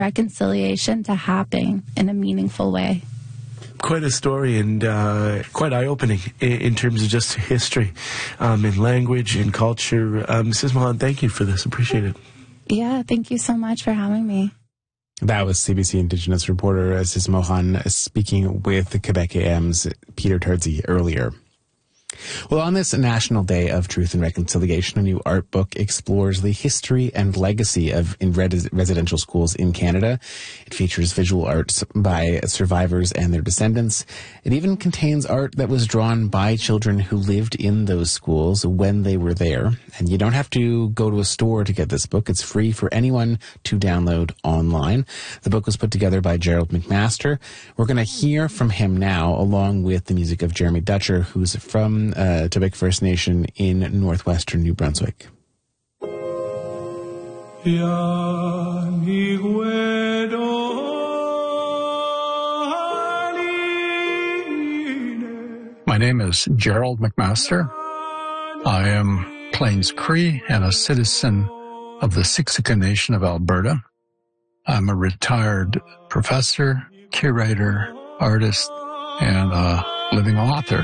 reconciliation to happen in a meaningful way. Quite a story, and quite eye-opening in terms of just history, in language, in culture. Mrs. Mohan, thank you for this. Appreciate it. Yeah, thank you so much for having me. That was CBC Indigenous reporter Sis Mohan speaking with Quebec AM's Peter Terzi earlier. Well, on this National Day of Truth and Reconciliation, a new art book explores the history and legacy of residential schools in Canada. It features visual arts by survivors and their descendants. It even contains art that was drawn by children who lived in those schools when they were there. And you don't have to go to a store to get this book. It's free for anyone to download online. The book was put together by Gerald McMaster. We're going to hear from him now, along with the music of Jeremy Dutcher, who's from Tobique First Nation in northwestern New Brunswick. My name is Gerald McMaster. I am Plains Cree and a citizen of the Siksika Nation of Alberta. I'm a retired professor, curator, artist, and a living author.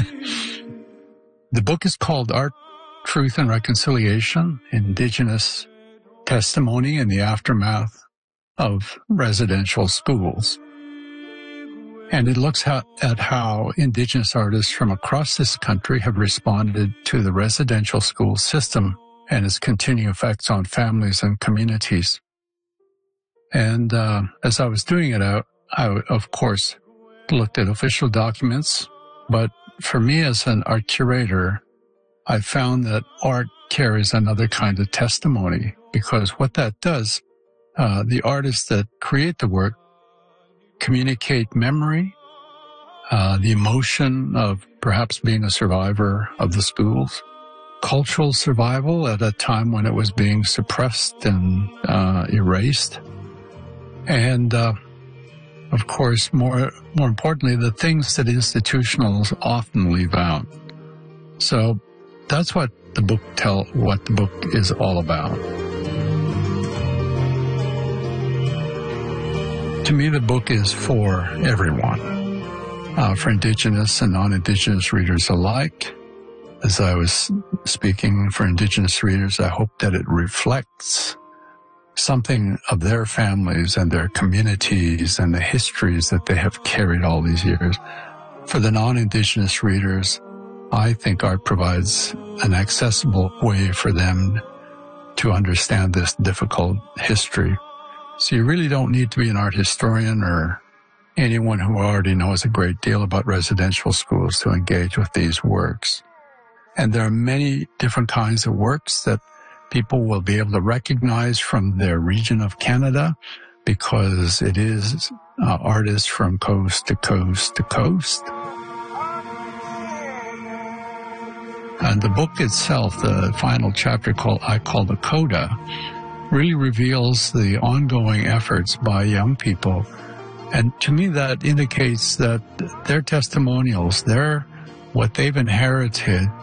The book is called Art, Truth, and Reconciliation, Indigenous Testimony in the Aftermath of Residential Schools. And it looks at how Indigenous artists from across this country have responded to the residential school system and its continuing effects on families and communities. And as I was doing it out, I, of course, looked at official documents, but for me as an art curator, I found that art carries another kind of testimony, because what that does, the artists that create the work communicate memory, the emotion of perhaps being a survivor of the schools, cultural survival at a time when it was being suppressed and erased, and of course, more importantly, the things that institutionals often leave out. So that's what the book is all about. To me, the book is for everyone, for Indigenous and non-Indigenous readers alike. As I was speaking for Indigenous readers, I hope that it reflects something of their families and their communities and the histories that they have carried all these years. For the non-Indigenous readers, I think art provides an accessible way for them to understand this difficult history. So you really don't need to be an art historian or anyone who already knows a great deal about residential schools to engage with these works. And there are many different kinds of works that people will be able to recognize from their region of Canada, because it is artists from coast to coast to coast. And the book itself, the final chapter I call the Coda, really reveals the ongoing efforts by young people. And to me, that indicates that their testimonials, what they've inherited